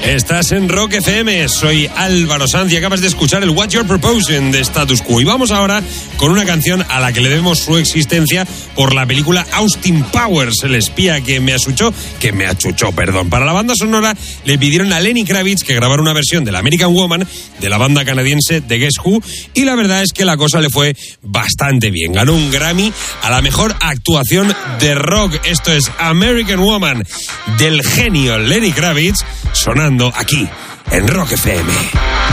Estás en Rock FM, soy Álvaro Sanz y acabas de escuchar el What You're Proposing de Status Quo. Y vamos ahora con una canción a la que le debemos su existencia por la película Austin Powers, el espía que me achuchó. Para la banda sonora le pidieron a Lenny Kravitz que grabara una versión de la American Woman de la banda canadiense The Guess Who, y la verdad es que la cosa le fue bastante bien. Ganó un Grammy a la mejor actuación de rock. Esto es American Woman del genio Lenny Kravitz, sonando aquí en Rock FM.